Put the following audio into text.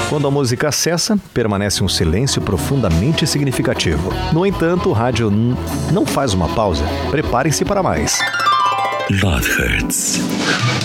Quando a música cessa, permanece um silêncio profundamente significativo. No entanto, o rádio não faz uma pausa. Preparem-se para mais. Love Hurts.